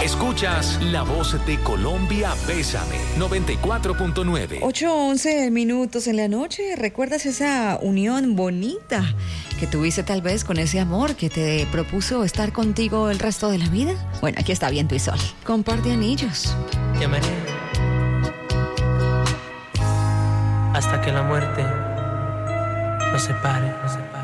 Escuchas La Voz de Colombia, Bésame, 94.9. 8:11 minutos en la noche. ¿Recuerdas esa unión bonita que tuviste tal vez con ese amor que te propuso estar contigo el resto de la vida? Bueno, aquí está Viento y Sol. Comparte anillos. Te amaré hasta que la muerte nos separe, nos separe.